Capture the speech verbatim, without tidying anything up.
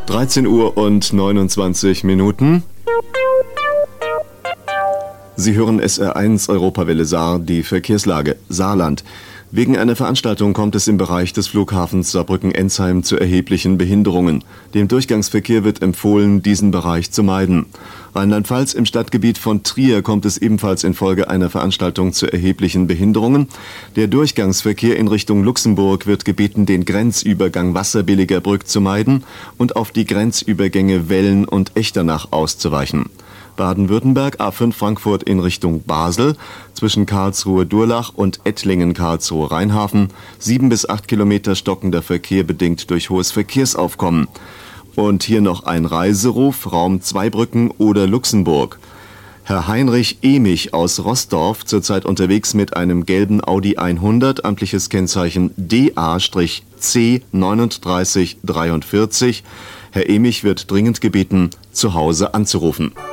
dreizehn Uhr und neunundzwanzig Minuten. Sie hören S R eins Europawelle Saar, die Verkehrslage. Saarland. Wegen einer Veranstaltung kommt es im Bereich des Flughafens Saarbrücken-Ensheim zu erheblichen Behinderungen. Dem Durchgangsverkehr wird empfohlen, diesen Bereich zu meiden. Rheinland-Pfalz, im Stadtgebiet von Trier kommt es ebenfalls infolge einer Veranstaltung zu erheblichen Behinderungen. Der Durchgangsverkehr in Richtung Luxemburg wird gebeten, den Grenzübergang Wasserbilliger Brück zu meiden und auf die Grenzübergänge Wellen und Echternach auszuweichen. Baden-Württemberg, A fünf Frankfurt in Richtung Basel, zwischen Karlsruhe-Durlach und Ettlingen-Karlsruhe-Rheinhafen, sieben bis acht Kilometer stockender Verkehr bedingt durch hohes Verkehrsaufkommen. Und hier noch ein Reiseruf, Raum Zweibrücken oder Luxemburg. Herr Heinrich Emich aus Roßdorf, zurzeit unterwegs mit einem gelben Audi hundert, amtliches Kennzeichen D A C neun drei drei vier. Herr Emich wird dringend gebeten, zu Hause anzurufen.